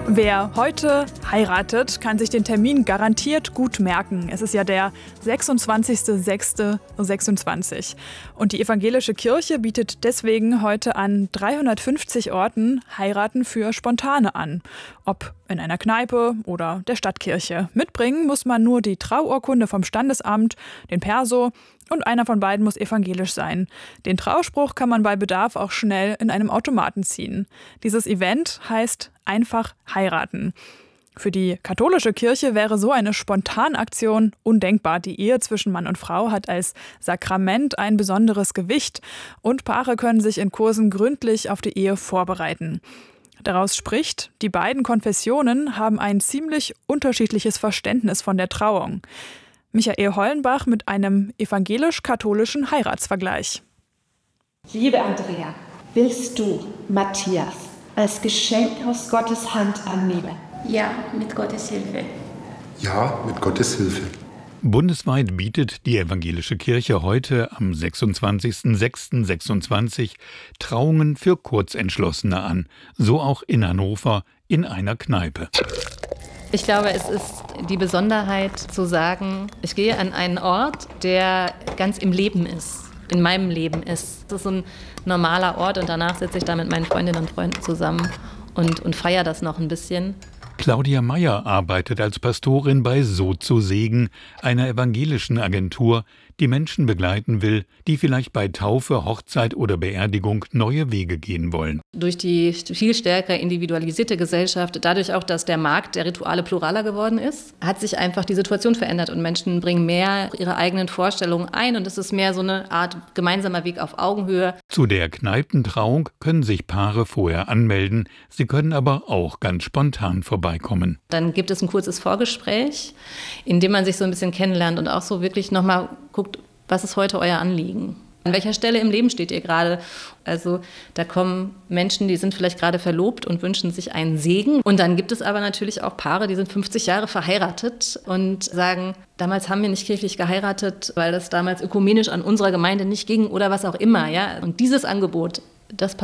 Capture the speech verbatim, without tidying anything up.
Wer heute heiratet, kann sich den Termin garantiert gut merken. Es ist ja der sechsundzwanzigster sechster sechsundzwanzig. Und die evangelische Kirche bietet deswegen heute an dreihundertfünfzig Orten Heiraten für Spontane an. Ob in einer Kneipe oder der Stadtkirche. Mitbringen muss man nur die Trauurkunde vom Standesamt, den Perso und einer von beiden muss evangelisch sein. Den Trauspruch kann man bei Bedarf auch schnell in einem Automaten ziehen. Dieses Event heißt einfach heiraten. Für die katholische Kirche wäre so eine Spontanaktion undenkbar. Die Ehe zwischen Mann und Frau hat als Sakrament ein besonderes Gewicht und Paare können sich in Kursen gründlich auf die Ehe vorbereiten. Daraus spricht, die beiden Konfessionen haben ein ziemlich unterschiedliches Verständnis von der Trauung. Michael Hollenbach mit einem evangelisch-katholischen Heiratsvergleich. Liebe Andrea, willst du Matthias als Geschenk aus Gottes Hand annehmen? Ja, mit Gottes Hilfe. Ja, mit Gottes Hilfe. Bundesweit bietet die evangelische Kirche heute am sechsundzwanzigster sechster sechsundzwanzig Trauungen für Kurzentschlossene an. So auch in Hannover in einer Kneipe. Ich glaube, es ist die Besonderheit zu sagen, ich gehe an einen Ort, der ganz im Leben ist, in meinem Leben ist. Das ist so ein normaler Ort und danach sitze ich da mit meinen Freundinnen und Freunden zusammen und, und feiere das noch ein bisschen. Claudia Meyer arbeitet als Pastorin bei So zu Segen, einer evangelischen Agentur, die Menschen begleiten will, die vielleicht bei Taufe, Hochzeit oder Beerdigung neue Wege gehen wollen. Durch die viel stärker individualisierte Gesellschaft, dadurch auch, dass der Markt der Rituale pluraler geworden ist, hat sich einfach die Situation verändert und Menschen bringen mehr ihre eigenen Vorstellungen ein und es ist mehr so eine Art gemeinsamer Weg auf Augenhöhe. Zu der Kneipentrauung können sich Paare vorher anmelden, sie können aber auch ganz spontan vorbeikommen. Dann gibt es ein kurzes Vorgespräch, in dem man sich so ein bisschen kennenlernt und auch so wirklich nochmal guckt, was ist heute euer Anliegen? An welcher Stelle im Leben steht ihr gerade? Also da kommen Menschen, die sind vielleicht gerade verlobt und wünschen sich einen Segen. Und dann gibt es aber natürlich auch Paare, die sind fünfzig Jahre verheiratet und sagen, damals haben wir nicht kirchlich geheiratet, weil das damals ökumenisch an unserer Gemeinde nicht ging oder was auch immer. Ja? Und dieses Angebot, das